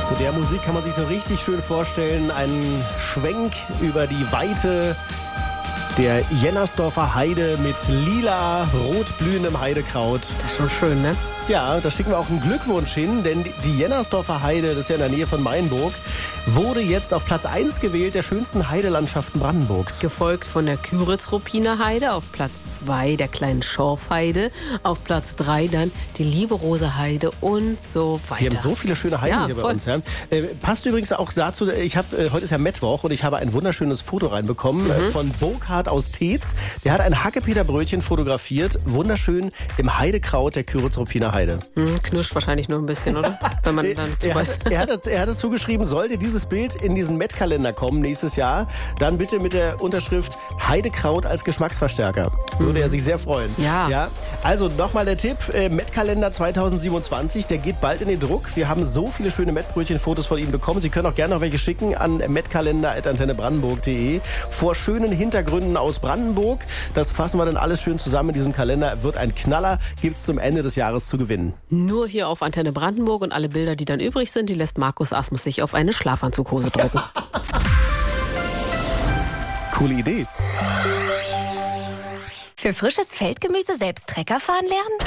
Zu der Musik kann man sich so richtig schön vorstellen. Ein Schwenk über die Weite der Jennersdorfer Heide mit lila, rot blühendem Heidekraut. Das ist schon schön, ne? Ja, da schicken wir auch einen Glückwunsch hin, denn die Jennersdorfer Heide, das ist ja in der Nähe von Mainburg, wurde jetzt auf Platz 1 gewählt der schönsten Heidelandschaften Brandenburgs. Gefolgt von der Küritz-Ruppiner Heide, auf Platz 2 der kleinen Schorfheide, auf Platz 3 dann die Lieberose Heide und so weiter. Wir haben so viele schöne Heiden hier bei uns. Ja. Passt übrigens auch dazu, heute ist ja Mittwoch und ich habe ein wunderschönes Foto reinbekommen von Burkhard aus Tetz. Der hat ein Hackepeterbrötchen fotografiert, wunderschön im Heidekraut der Küritz-Ruppiner Heide. Knirscht wahrscheinlich nur ein bisschen, oder? Wenn man dann zubeißt. Er hat es zugeschrieben, sollte dieses Bild in diesen Met-Kalender kommen nächstes Jahr, dann bitte mit der Unterschrift Heidekraut als Geschmacksverstärker. Würde er sich sehr freuen. Ja. Also nochmal der Tipp, Met-Kalender 2027, der geht bald in den Druck. Wir haben so viele schöne Mettbrötchen-Fotos von Ihnen bekommen. Sie können auch gerne noch welche schicken an metkalender@antennebrandenburg.de. Vor schönen Hintergründen aus Brandenburg. Das fassen wir dann alles schön zusammen in diesem Kalender. Wird ein Knaller, gibt's zum Ende des Jahres zu gewinnen. Nur hier auf Antenne Brandenburg und alle Bilder, die dann übrig sind, die lässt Markus Asmus sich auf eine Schlafanzughose drucken. Coole Idee. Für frisches Feldgemüse selbst Trecker fahren lernen?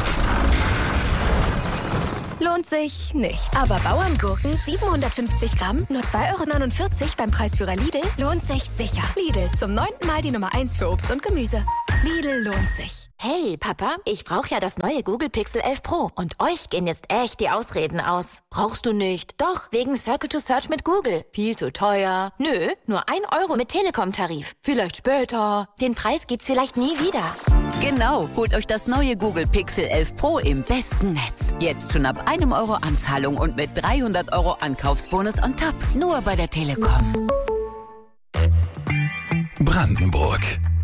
Lohnt sich nicht. Aber Bauerngurken 750 Gramm, nur 2,49 € beim Preisführer Lidl, lohnt sich sicher. Lidl, zum 9. Mal die Nummer 1 für Obst und Gemüse. Lidl lohnt sich. Hey, Papa, ich brauche ja das neue Google Pixel 11 Pro. Und euch gehen jetzt echt die Ausreden aus. Brauchst du nicht? Doch, wegen Circle to Search mit Google. Viel zu teuer. Nö, nur 1 € mit Telekom-Tarif. Vielleicht später. Den Preis gibt's vielleicht nie wieder. Genau, holt euch das neue Google Pixel 11 Pro im besten Netz. Jetzt schon ab 1 € Anzahlung und mit 300 € Ankaufsbonus on top. Nur bei der Telekom. Brandenburg.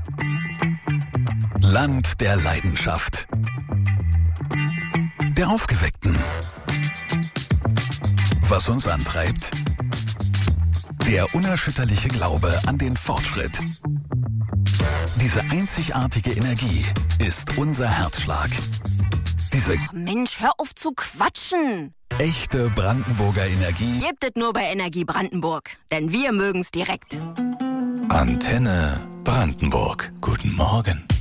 Land der Leidenschaft. Der Aufgeweckten. Was uns antreibt. Der unerschütterliche Glaube an den Fortschritt. Diese einzigartige Energie ist unser Herzschlag. Diese Mensch, hör auf zu quatschen. echte Brandenburger Energie. Gebt es nur bei Energie Brandenburg, denn wir mögen's direkt. Antenne Brandenburg. Guten Morgen.